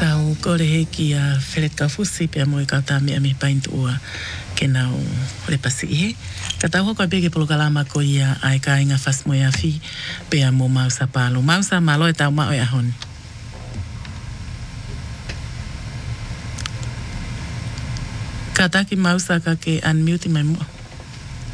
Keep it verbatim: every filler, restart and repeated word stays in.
Kau kore he ki a where ka fusi pia mo i ka tāmi a mi paintu ua ke nau le pasi he. Ka tau hoko a peke polo kalama ko ia ai ka inga fas mo ia fi pia mo mausa palo. Mausa malo e tau mao e ahon. Ka taki mausa ka ke unmute mai mo.